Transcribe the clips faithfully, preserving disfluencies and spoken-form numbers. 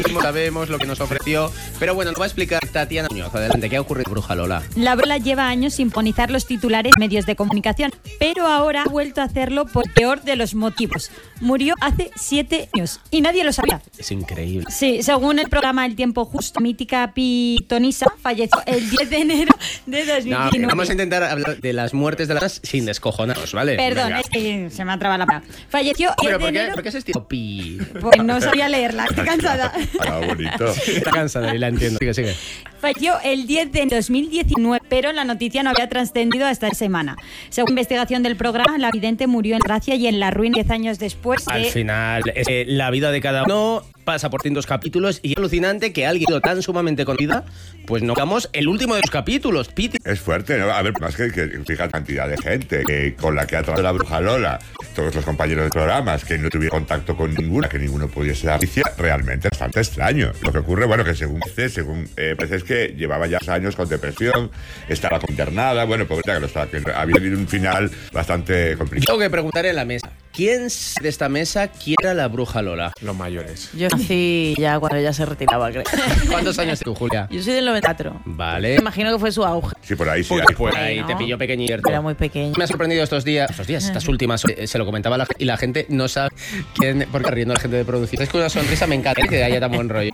sabemos lo que nos ofreció, pero bueno, nos va a explicar Tatiana Muñoz. Adelante, ¿qué ha ocurrido con Bruja Lola? La Lola lleva años sin sintonizar los titulares de medios de comunicación, pero ahora ha vuelto a hacerlo por peor de los motivos. Murió hace siete años y nadie lo sabía. Es increíble. Sí, según el programa El Tiempo Justo, mítica pitonisa falleció el diez de enero de dos mil diecinueve. No, vamos a intentar hablar de las muertes de las sin descojonarnos, ¿vale? Perdón, Venga. es que se me ha trabado la palabra. Falleció ¿Pero el por de qué, enero... por qué ese estilo pi? Pues no sabía leerla, estoy cansada. Ah, bonito. Está cansada y la entiendo. Sigue, sigue. Falleció el diez de dos mil diecinueve, pero la noticia no había trascendido hasta esta semana. Según investigación del programa, la vidente murió en Gracia y en la ruina diez años después de... Al final, es que la vida de cada uno pasa por distintos capítulos y es alucinante que alguien tan sumamente conocida, pues no hagamos el último de los capítulos, Piti. Es fuerte, ¿no? A ver, más que, que fija cantidad de gente que, con la que ha trabajado la Bruja Lola, todos los compañeros de programas, que no tuviera contacto con ninguna, que ninguno pudiese dar noticia, realmente es bastante extraño. Lo que ocurre, bueno, que según dice, según eh, parece es que llevaba ya años con depresión, estaba internada, bueno, pobreta que lo estaba, que había tenido un final bastante complicado. Tengo que preguntar en la mesa, ¿quién de esta mesa quiera la Bruja Lola? Los mayores. Yo nací ya cuando ella se retiraba, creo. ¿Cuántos años tienes tú, Julia? Yo soy del noventa y cuatro. Vale. Me imagino que fue su auge. Sí, por ahí sí. Pues ahí. por ahí ¿no? te pilló pequeñito. Era muy pequeño. Me ha sorprendido estos días, estos días, estas últimas horas, se lo comentaba a la gente y la gente no sabe quién, porque riendo la gente de producción. Es que una sonrisa me encanta que haya tan buen rollo.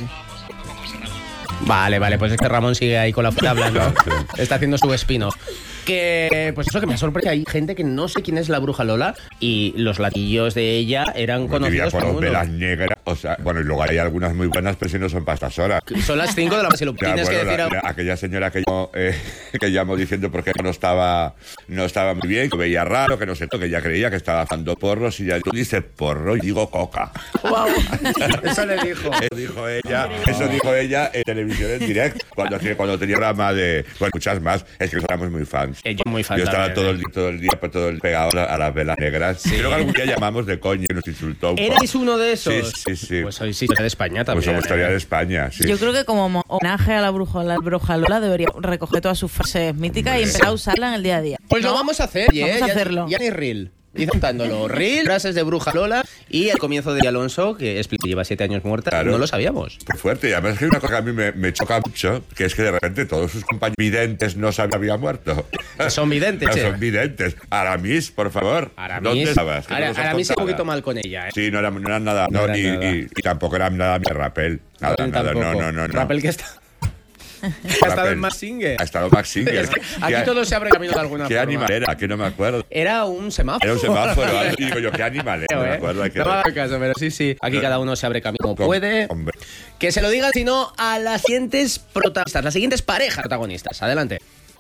Vale, vale, pues es que Ramón sigue ahí con la puta hablando. Está haciendo su spin-off. Que, pues eso que me sorprende, hay gente que no sé quién es la Bruja Lola y los latillos de ella eran Como diría, conocidos por por las uno. velas negras, o sea, bueno, y luego hay algunas muy buenas, pero si no son para estas horas. Son las cinco de la mañana, si lo Ya, tienes bueno, que decir la- ahora. la- aquella señora que llamó, eh, que llamó diciendo porque no estaba no estaba muy bien, que veía raro, que no sé, que ella creía que estaba dando porros y ya tú dices porro y digo coca. Wow. Eso le dijo. Eso dijo ella, eso dijo ella en televisión en directo, cuando, cuando tenía programa de, bueno, muchas más, es que éramos muy fans. Eh, yo muy fan Yo estaba también, todo eh. el, día- todo el día pues, todo el pegado a, a las velas negras. Creo que algún día llamamos de coña y nos insultó un poco. ¿Erais uno de esos? Sí, sí, sí. Pues sois historia de España también. Pues somos historia ¿eh? de España, sí. Yo creo que como mo- homenaje a la bruja, la bruja Lola debería recoger todas sus frases míticas y empezar a usarla en el día a día. Pues lo ¿No? vamos a hacer, ¿eh? Vamos a Ya- hacerlo. Ya ni reel. Y contándolo. Reel, frases de Bruja Lola y el comienzo de Alonso, que explica que lleva siete años muerta. Claro. No lo sabíamos. Muy fuerte. Y además es que hay una cosa que a mí me, me choca mucho, que es que de repente todos sus compañeros videntes no sabían que había muerto. Que son videntes, No, che. son videntes. Aramis, por favor. Aramis. ¿Dónde estabas? Que no Ara- nos has Aramis es un contado poquito nada. mal con ella, ¿eh? Sí, no eran, no eran nada. No No, eran y, nada. y- y tampoco eran nada mi Rappel. Nada, Él nada. No, tampoco. no, no. no. Rappel que está... que ha estado Rappel. en Mask Singer. Ha estado Max Singer. Es que aquí ¿Qué- todo se abre camino de alguna ¿Qué forma. animal era? Que no me acuerdo. Era un semáforo. Era un semáforo. algo. Y digo yo, ¿qué animal era? No me ¿eh? acuerdo. hay que No me ver. hagas caso, pero sí, sí. Aquí cada uno se abre camino como Com- puede. Hombre. Que se lo digan, si no, a las siguientes protagonistas, las siguientes parejas protagonistas. Adelante.